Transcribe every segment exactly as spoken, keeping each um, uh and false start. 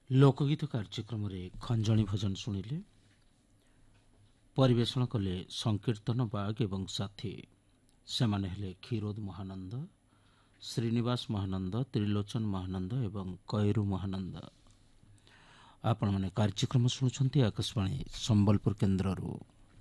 ଲୋକଗୀତ କାର୍ଯ୍ୟକ୍ରମରେ ଖଞ୍ଜଣି ଭଜନ ଶୁଣିଲେ। ପରିବେଷଣ କଲେ ସଂକୀର୍ତ୍ତନ ବାଗ ଏବଂ ସାଥୀ। ସେମାନେ ହେଲେ କ୍ଷୀରୋଦ ମହାନନ୍ଦ, ଶ୍ରୀନିବାସ ମହାନନ୍ଦ, ତ୍ରିଲୋଚନ ମହାନନ୍ଦ ଏବଂ କଇରୁ ମହାନନ୍ଦ। ଆପଣମାନେ କାର୍ଯ୍ୟକ୍ରମ ଶୁଣୁଛନ୍ତି ଆକାଶବାଣୀ ସମ୍ବଲପୁର କେନ୍ଦ୍ରରୁ।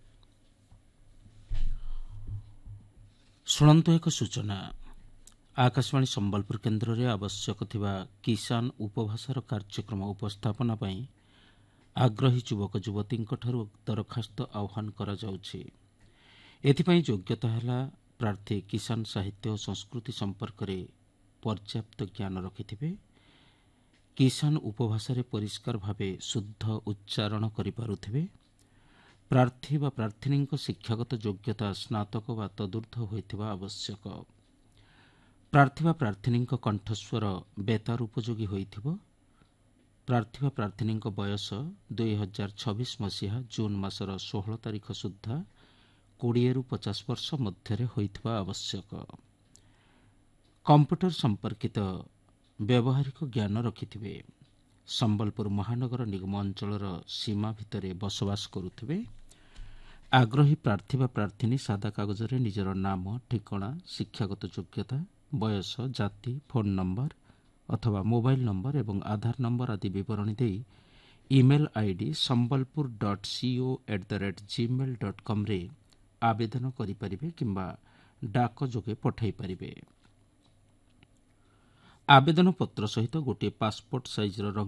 ଶୁଣନ୍ତୁ ଏକ ସୂଚନା। ଆକାଶବାଣୀ ସମ୍ବଲପୁର କେନ୍ଦ୍ରରେ ଆବଶ୍ୟକ ଥିବା କିଷାନ ଉପଭାଷାର କାର୍ଯ୍ୟକ୍ରମ ଉପସ୍ଥାପନା ପାଇଁ ଆଗ୍ରହୀ ଯୁବକ ଯୁବତୀଙ୍କଠାରୁ ଦରଖାସ୍ତ ଆହ୍ୱାନ କରାଯାଉଛି। ଏଥିପାଇଁ ଯୋଗ୍ୟତା ହେଲା ପ୍ରାର୍ଥୀ କିଷାନ ସାହିତ୍ୟ ଓ ସଂସ୍କୃତି ସମ୍ପର୍କରେ ପର୍ଯ୍ୟାପ୍ତ ଜ୍ଞାନ ରଖିଥିବେ, କିଷାନ ଉପଭାଷାରେ ପରିଷ୍କାର ଭାବେ ଶୁଦ୍ଧ ଉଚ୍ଚାରଣ କରିପାରୁଥିବେ, ପ୍ରାର୍ଥୀ ବା ପ୍ରାର୍ଥିନୀଙ୍କ ଶିକ୍ଷାଗତ ଯୋଗ୍ୟତା ସ୍ନାତକ ବା ତଦୁର୍ଦ୍ଧ ହୋଇଥିବା ଆବଶ୍ୟକ। ପ୍ରାର୍ଥୀ ବା ପ୍ରାର୍ଥିନୀଙ୍କ କଣ୍ଠସ୍ୱର ବେତାର ଉପଯୋଗୀ ହୋଇଥିବ। ପ୍ରାର୍ଥୀ ବା ପ୍ରାର୍ଥିନୀଙ୍କ ବୟସ ଦୁଇ ହଜାର ଛବିଶ ମସିହା ଜୁନ୍ ମାସର ଷୋହଳ ତାରିଖ ସୁଦ୍ଧା କୋଡ଼ିଏରୁ ପଚାଶ ବର୍ଷ ମଧ୍ୟରେ ହୋଇଥିବା ଆବଶ୍ୟକ। କମ୍ପ୍ୟୁଟର ସମ୍ପର୍କିତ ବ୍ୟବହାରିକ ଜ୍ଞାନ ରଖିଥିବେ। ସମ୍ବଲପୁର ମହାନଗର ନିଗମ ଅଞ୍ଚଳର ସୀମା ଭିତରେ ବସବାସ କରୁଥିବେ। ଆଗ୍ରହୀ ପ୍ରାର୍ଥୀ ବା ପ୍ରାର୍ଥିନୀ ସାଦା କାଗଜରେ ନିଜର ନାମ, ଠିକଣା, ଶିକ୍ଷାଗତ ଯୋଗ୍ୟତା, ବୟସ, ଜାତି, ଫୋନ୍ ନମ୍ବର ଅଥବା ମୋବାଇଲ୍ ନମ୍ବର ଏବଂ ଆଧାର ନମ୍ବର ଆଦି ବିବରଣୀ ଦେଇ email ID Sambalpur dot co at the rate Gmail dot କମ୍ରେ ଆବେଦନ କରିପାରିବେ କିମ୍ବା ଡାକ ଯୋଗେ ପଠାଇ ପାରିବେ। ଆବେଦନ ପତ୍ର ସହିତ ଗୋଟିଏ ପାସପୋର୍ଟ ସାଇଜ୍ର